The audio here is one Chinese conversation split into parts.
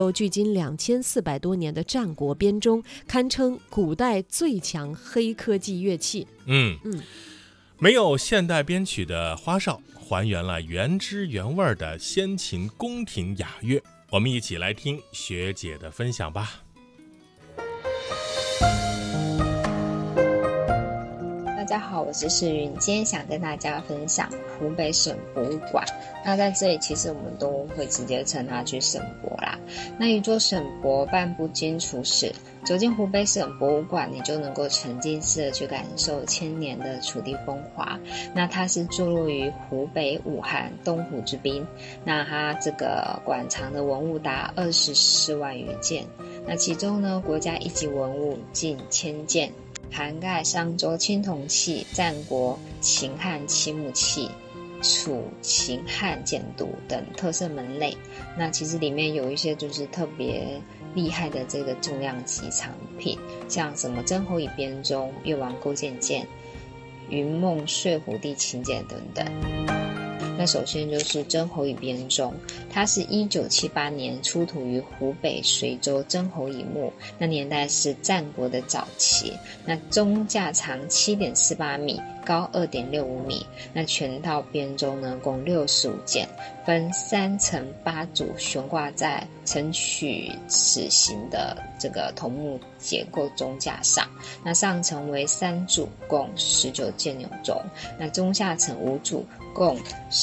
有距今2400多年的战国编钟，堪称古代最强黑科技乐器。 没有现代编曲的花哨，还原了原汁原味的先秦宫廷雅乐。我们一起来听学姐的分享吧。 大家好，我是世云，今天想跟大家分享湖北省博物馆。那在这里其实我们都会直接称它去省博啦。那一座省博半部经处史，走进湖北省博物馆，你就能够沉浸式的去感受千年的土地风华。那它是坐落于湖北武汉东湖之滨，那它这个馆藏的文物达24万余件，那其中呢，国家一级文物近1000件，涵盖商周青铜器、战国秦汉漆木器、楚秦汉简牍等特色门类。那其实里面有一些就是特别厉害的这个重量级藏品，像什么曾侯乙编钟、越王勾践剑、云梦睡虎地秦简等等。那首先就是曾侯乙编钟，它是1978年出土于湖北随州曾侯乙墓，那年代是战国的早期。那钟架长 7.48 米，高 2.65 米。那全套编钟呢，共65件，分3层8组悬挂在呈曲齿形的这个桐木结构钟架上。那上层为3组，共19件永钟。那中下层5组，共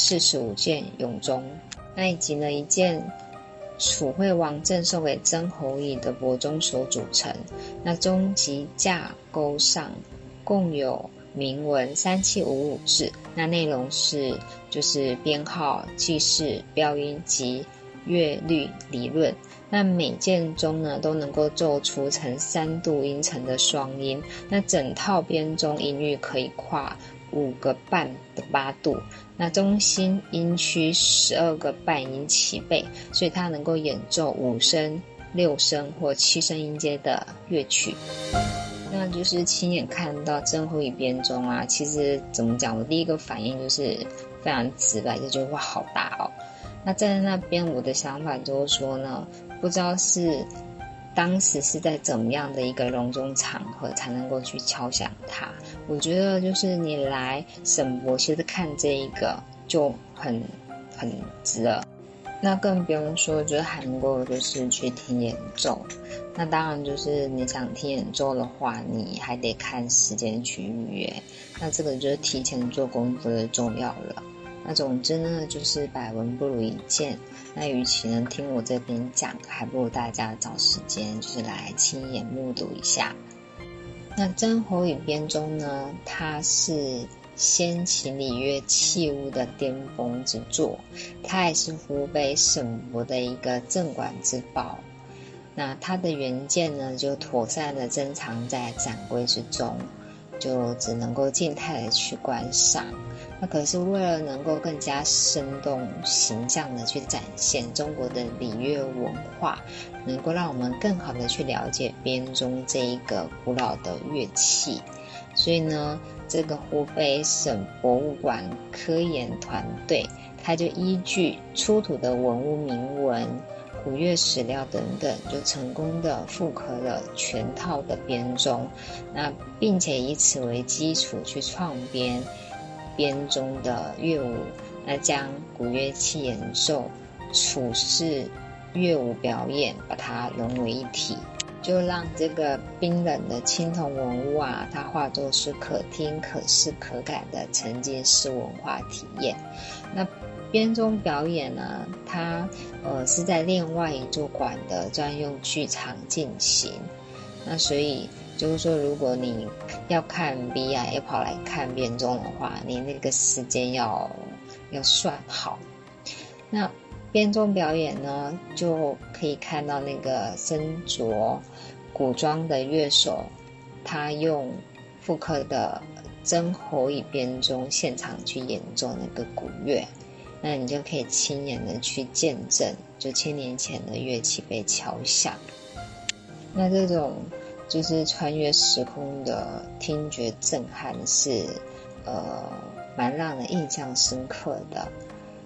45件永钟。那以及呢，一件楚惠王赠送给曾侯乙的帛钟所组成。那钟及架钩上共有铭文3755字，那内容是就是编号、记事、标音及乐律理论。那每件钟呢都能够奏出呈3度音程的双音，那整套编钟音域可以跨5个半的8度，那中心音区12个半音齐备，所以它能够演奏5声、6声或7声音阶的乐曲。那就是亲眼看到曾侯乙编钟啊，其实怎么讲，我第一个反应就是非常直白，就觉得哇好大哦。那站在那边我的想法就是说呢，不知道是当时是在怎么样的一个隆重场合才能够去敲响它。我觉得就是你来省博其实看这一个就很值了。那更不用说就是还能够就是去听演奏。那当然就是你想听演奏的话，你还得看时间去预约，那这个就是提前做功夫的重要了。那总之呢，就是百闻不如一见。那与其呢听我这边讲，还不如大家找时间就是来亲眼目睹一下。那曾侯乙编钟呢，它是先秦礼乐器物的巅峰之作，它也是湖北省博的一个镇馆之宝。那它的原件呢，就妥善的珍藏在展柜之中，就只能够静态的去观赏。那可是为了能够更加生动形象的去展现中国的礼乐文化，能够让我们更好的去了解编钟这一个古老的乐器，所以呢，这个湖北省博物馆科研团队，它就依据出土的文物铭文、古乐史料等等，就成功的复刻了全套的编钟，那并且以此为基础去创编编钟的乐舞，那将古乐器演奏、楚式乐舞表演把它融为一体，就让这个冰冷的青铜文物啊，它化作是可听、可视、可感的沉浸式文化体验。那编钟表演呢，它是在另外一座馆的专用剧场进行。那所以就是说，如果你要看 VR 要跑来看编钟的话，你那个时间要算好。那编钟表演呢，就可以看到那个身着古装的乐手，他用复刻的曾侯乙编钟现场去演奏那个古乐，那你就可以亲眼的去见证就1000年前的乐器被敲响。那这种就是穿越时空的听觉震撼是蛮让人印象深刻的。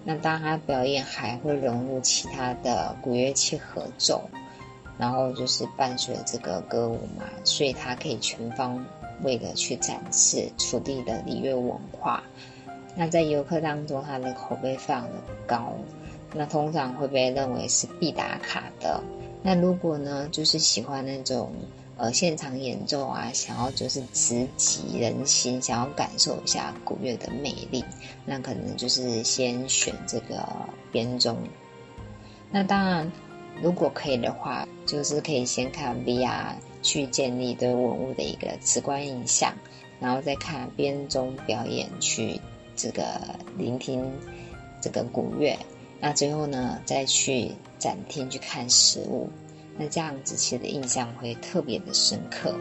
那当然他表演还会融入其他的古乐器合奏，然后就是伴随这个歌舞嘛，所以它可以全方位的去展示楚地的礼乐文化。那在游客当中，它的口碑非常的高，那通常会被认为是必打卡的。那如果呢，就是喜欢那种现场演奏啊，想要就是直击人心，想要感受一下古乐的魅力，那可能就是先选这个编钟。那当然如果可以的话，就是可以先看 VR 去建立对文物的一个直观印象，然后再看编钟表演去这个聆听这个古乐，那最后呢再去展厅去看实物，那这样子其实印象会特别的深刻。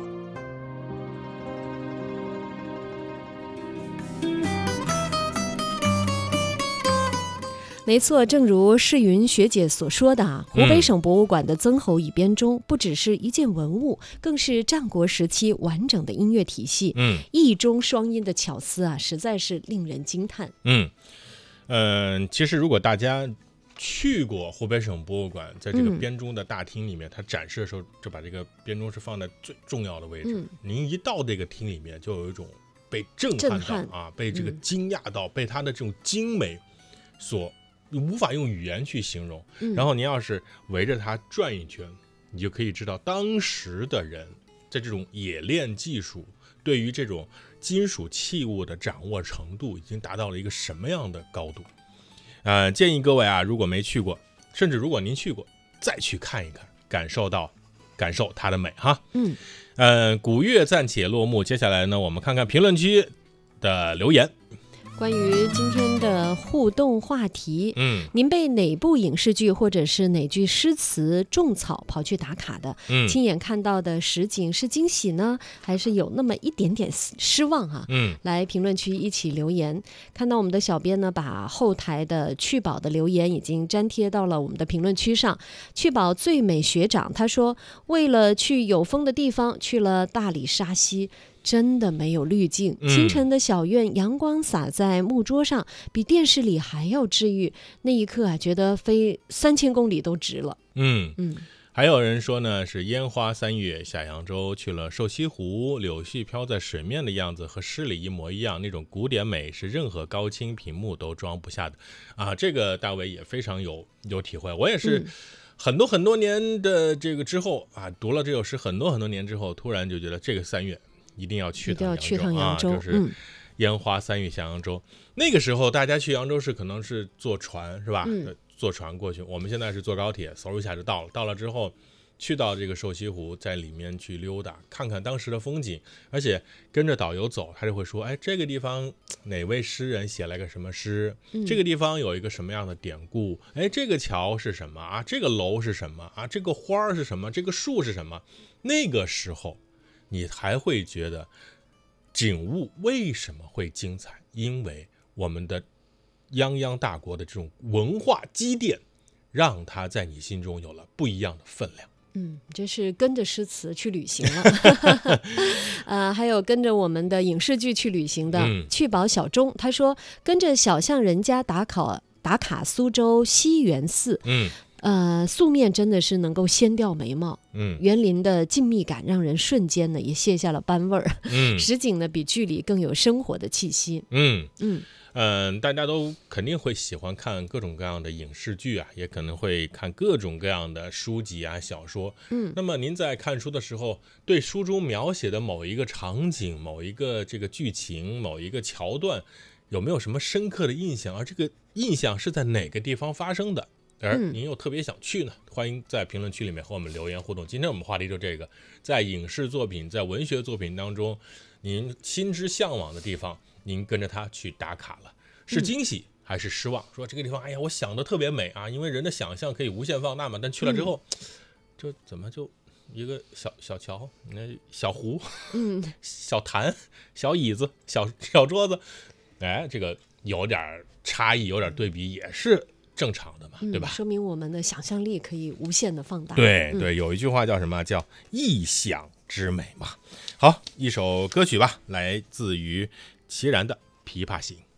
没错，正如世云学姐所说的啊，湖北省博物馆的曾侯乙编钟不只是一件文物，更是战国时期完整的音乐体系。一中双音的巧思啊，实在是令人惊叹。 其实如果大家去过湖北省博物馆，在这个编钟的大厅里面，它展示的时候就把这个编钟是放在最重要的位置。您一到这个厅里面，就有一种被震撼到啊，被这个惊讶到，被它的这种精美所无法用语言去形容。然后您要是围着它转一圈，你就可以知道当时的人在这种冶炼技术，对于这种金属器物的掌握程度已经达到了一个什么样的高度。建议各位啊，如果没去过，甚至如果您去过，再去看一看，感受它的美哈。古乐暂且落幕，接下来呢，我们看看评论区的留言。 关于今天的互动话题，您被哪部影视剧或者是哪句诗词种草跑去打卡的？亲眼看到的实景是惊喜呢，还是有那么一点点失望啊？来评论区一起留言。看到我们的小编呢，把后台的趣宝的留言已经粘贴到了我们的评论区上。趣宝最美学长他说，为了去有风的地方，去了大理沙溪。真的没有滤镜，清晨的小院，阳光洒在木桌上，比电视里还要治愈。那一刻啊，觉得飞3000公里都值了。 还有人说呢，是烟花3月下扬州，去了瘦西湖，柳絮飘在水面的样子和诗里一模一样，那种古典美是任何高清屏幕都装不下的啊。这个大伟也非常有体会，我也是很多年的这个之后啊，读了这首诗很多年之后，突然就觉得这个3月一定要去趟扬州啊，就是烟花3月下扬州。那个时候大家去扬州是可能是坐船是吧？坐船过去，我们现在是坐高铁，嗖一下就到了。到了之后，去到这个瘦西湖，在里面去溜达，看看当时的风景，而且跟着导游走，他就会说，哎，这个地方哪位诗人写了个什么诗？这个地方有一个什么样的典故？哎，这个桥是什么啊？这个楼是什么啊？这个花是什么？这个树是什么？那个时候你还会觉得景物为什么会精彩？因为我们的泱泱大国的这种文化积淀，让它在你心中有了不一样的分量。 这是跟着诗词去旅行了。还有跟着我们的影视剧去旅行的趣宝小钟，他说跟着小巷人家打卡苏州西园寺。素面真的是能够掀掉眉毛，园林的静谧感让人瞬间呢也卸下了斑味儿，实景呢比剧里更有生活的气息。 大家都肯定会喜欢看各种各样的影视剧啊，也可能会看各种各样的书籍啊、小说。那么您在看书的时候，对书中描写的某一个场景、某一个这个剧情、某一个桥段，有没有什么深刻的印象？而这个印象是在哪个地方发生的？而您又特别想去呢？欢迎在评论区里面和我们留言互动。今天我们话题就这个，在影视作品、在文学作品当中，您心之向往的地方，您跟着他去打卡了，是惊喜还是失望？说这个地方，哎呀，我想的特别美啊，因为人的想象可以无限放大嘛，但去了之后，就怎么就一个小桥，小湖，小坛，小椅子，小桌子，哎，这个有点差异，有点对比，也是正常的嘛，对吧？ 说明我们的想象力可以无限的放大。 对，有一句话叫什么？叫意想之美嘛。好，一首歌曲吧，来自于齐然的《琵琶行》。